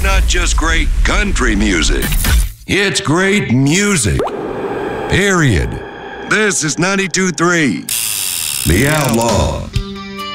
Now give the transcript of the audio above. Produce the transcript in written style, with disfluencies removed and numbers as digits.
It's not just great country music. It's great music. Period. This is 92.3 The Outlaw.